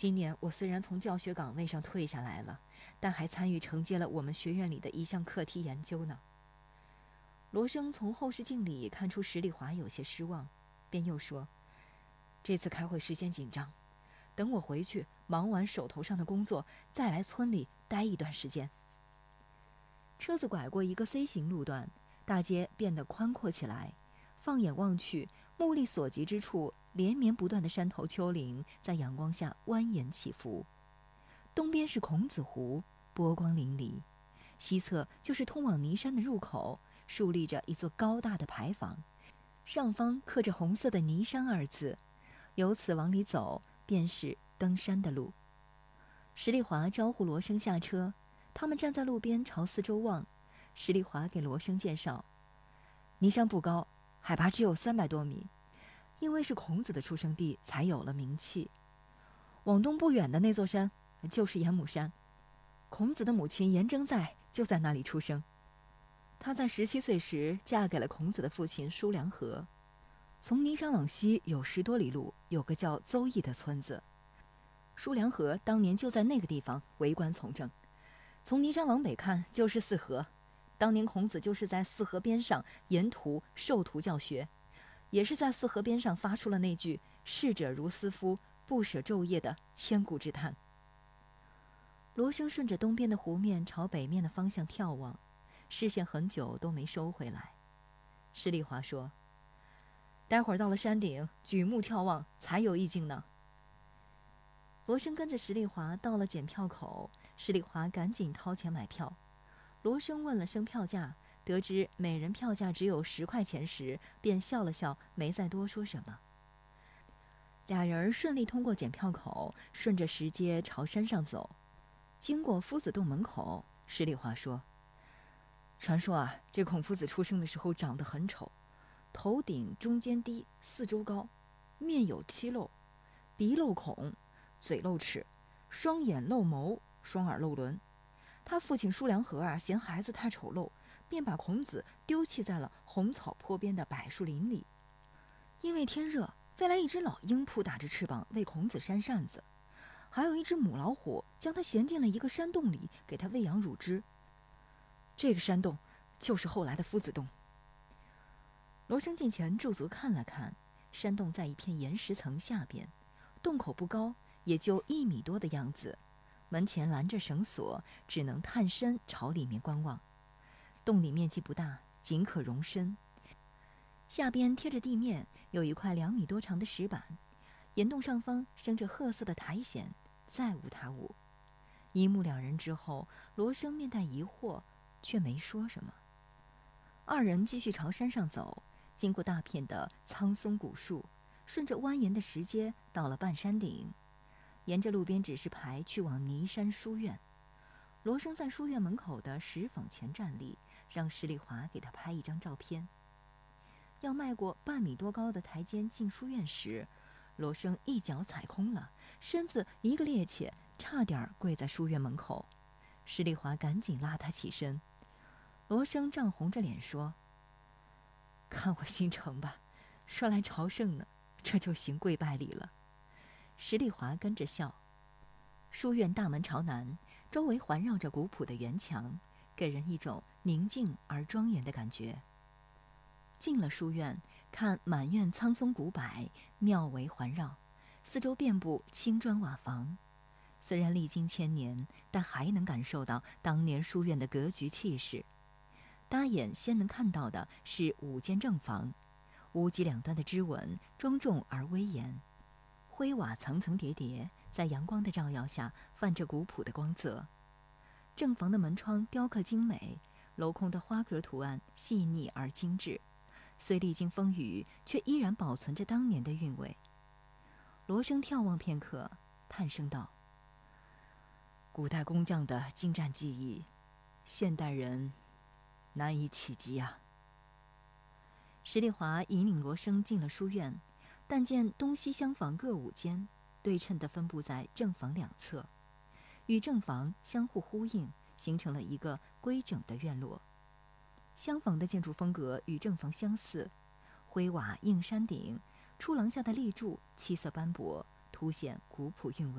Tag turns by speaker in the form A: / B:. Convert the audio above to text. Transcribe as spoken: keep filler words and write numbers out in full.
A: 今年我虽然从教学岗位上退下来了，但还参与承接了我们学院里的一项课题研究呢。罗生从后视镜里看出石丽华有些失望，便又说：“这次开会时间紧张，等我回去忙完手头上的工作，再来村里待一段时间。”车子拐过一个 C 型路段，大街变得宽阔起来。放眼望去，目力所及之处，连绵不断的山头丘陵在阳光下蜿蜒起伏。东边是孔子湖，波光粼粼；西侧就是通往尼山的入口，竖立着一座高大的牌坊，上方刻着红色的尼山二字。由此往里走，便是登山的路。石丽华招呼罗生下车，他们站在路边朝四周望。石丽华给罗生介绍：“尼山不高，海拔只有三百多米，因为是孔子的出生地，才有了名气。往东不远的那座山就是严母山，孔子的母亲严征在就在那里出生。她在十七岁时嫁给了孔子的父亲叔良和。从尼山往西有十多里路，有个叫邹邑的村子。叔良和当年就在那个地方为官从政。从尼山往北看就是泗河，当年孔子就是在泗河边上沿途授徒教学，也是在泗河边上发出了那句‘逝者如斯夫，不舍昼夜’的千古之叹。”罗生顺着东边的湖面朝北面的方向眺望，视线很久都没收回来。石丽华说：“待会儿到了山顶，举目眺望才有意境呢。”罗生跟着石丽华到了检票口，石丽华赶紧掏钱买票。罗生问了声票价，得知每人票价只有十块钱时，便笑了笑，没再多说什么。俩人顺利通过检票口，顺着石阶朝山上走。经过夫子洞门口，石丽华说：“传说啊，这孔夫子出生的时候长得很丑，头顶中间低，四周高，面有七漏，鼻漏孔，嘴漏齿，双眼漏眸，双耳漏轮。他父亲叔良和啊，嫌孩子太丑陋，便把孔子丢弃在了红草坡边的柏树林里。因为天热，飞来一只老鹰，扑打着翅膀为孔子扇扇子，还有一只母老虎将他衔进了一个山洞里，给他喂养乳汁。这个山洞就是后来的夫子洞。”罗生近前驻足看了看，山洞在一片岩石层下边，洞口不高，也就一米多的样子，门前拦着绳索，只能探身朝里面观望。洞里面积不大，仅可容身。下边贴着地面有一块两米多长的石板，岩洞上方生着褐色的苔藓，再无他物。一目了然之后，罗生面带疑惑，却没说什么。二人继续朝山上走，经过大片的苍松古树，顺着蜿蜒的石阶到了半山顶，沿着路边指示牌去往尼山书院。罗生在书院门口的石坊前站立，让石丽华给他拍一张照片。要迈过半米多高的台阶进书院时，罗生一脚踩空了，身子一个趔趄，差点跪在书院门口。石丽华赶紧拉他起身。罗生涨红着脸说：“看我心诚吧，说来朝圣呢，这就行跪拜礼了。”石丽华跟着笑。书院大门朝南，周围环绕着古朴的圆墙，给人一种宁静而庄严的感觉。进了书院，看满院苍松古柏，庙围环绕，四周遍布青砖瓦房。虽然历经千年，但还能感受到当年书院的格局气势。搭眼先能看到的是五间正房，屋脊两端的支纹庄重而威严，灰瓦层层叠叠，在阳光的照耀下泛着古朴的光泽。正房的门窗雕刻精美，镂空的花格图案细腻而精致，虽历经风雨，却依然保存着当年的韵味。罗生眺望片刻，叹声道：“古代工匠的精湛技艺，现代人难以企及啊。”石丽华引领罗生进了书院，但见东西厢房各五间，对称地分布在正房两侧，与正房相互呼应，形成了一个规整的院落。厢房的建筑风格与正房相似，灰瓦映山顶，出廊下的立柱七色斑驳，凸显古朴韵味。